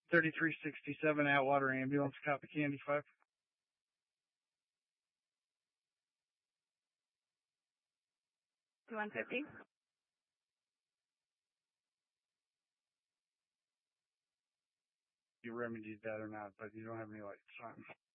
3367 Atwater Ambulance, copy Candy 5. To 150. You remedied that or not, but you don't have any lights on.